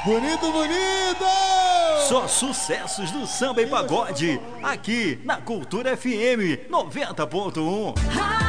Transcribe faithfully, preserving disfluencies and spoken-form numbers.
Bonito, bonito! Só sucessos do samba e pagode, aqui na Cultura F M noventa ponto um.